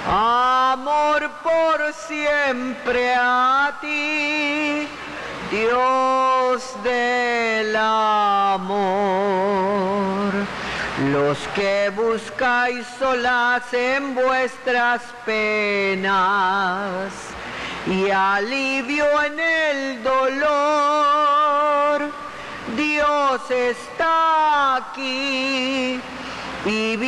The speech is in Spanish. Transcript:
Amor por siempre a ti, Dios del amor. Los que buscáis solaz en vuestras penas y alivio en el dolor, Dios está aquí y